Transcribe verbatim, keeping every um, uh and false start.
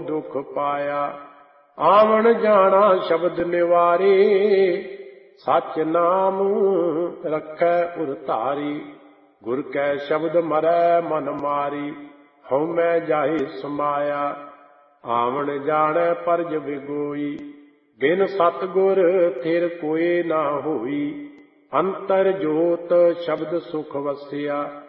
दुख पाया। आवन जाना शब्द निवारे, सच नाम रखै उर धारी। गुर कै शब्द मरै मन मारी, हਉ मैं जाहि समाया। आवन जानै परज बिगोई, बिन सतगुर थिर कोई ना होई। अंतर जोत शब्द सुख वसिया,